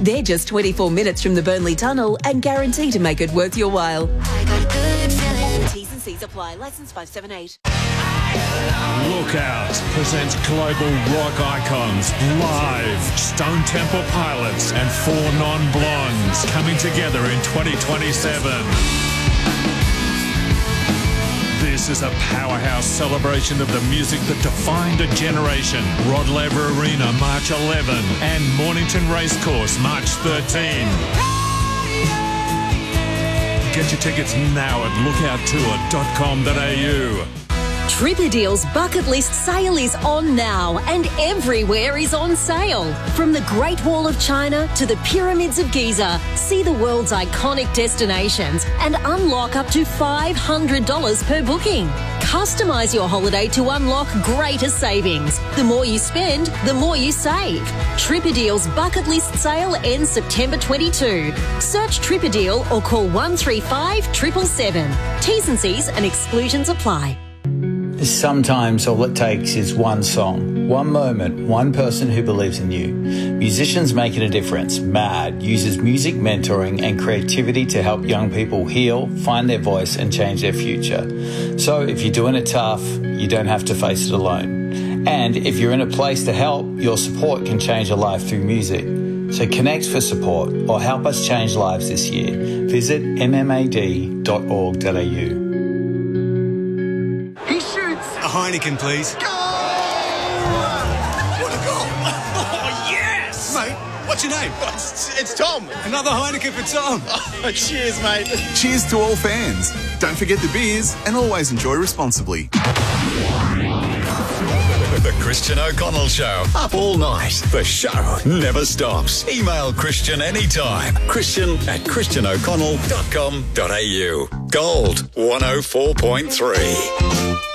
They're just 24 minutes from the Burnley Tunnel and guarantee to make it worth your while. I got a good feeling. T's and C's apply. Licence 578. Lookout presents global rock icons live. Stone Temple Pilots and Four Non-Blondes coming together in 2027. This is a powerhouse celebration of the music that defined a generation. Rod Laver Arena, March 11 and Mornington Racecourse, March 13. Get your tickets now at lookouttour.com.au. Tripadeal's bucket list sale is on now and everywhere is on sale. From the Great Wall of China to the Pyramids of Giza, see the world's iconic destinations and unlock up to $500 per booking. Customise your holiday to unlock greater savings. The more you spend, the more you save. Tripadeal's bucket list sale ends September 22. Search Tripadeal or call 135 777. T's and C's and exclusions apply. Sometimes all it takes is one song, one moment, one person who believes in you. Musicians Making a Difference, MAD, uses music mentoring and creativity to help young people heal, find their voice and change their future. So if you're doing it tough, you don't have to face it alone. And if you're in a place to help, your support can change a life through music. So connect for support or help us change lives this year. Visit mmad.org.au. Heineken, please. Goal! What a goal! Oh, yes! Mate, what's your name? It's Tom. Another Heineken for Tom. Oh, cheers, mate. Cheers to all fans. Don't forget the beers and always enjoy responsibly. The Christian O'Connell Show. Up all night. The show never stops. Email Christian anytime. Christian@christianoconnell.com.au. Gold 104.3.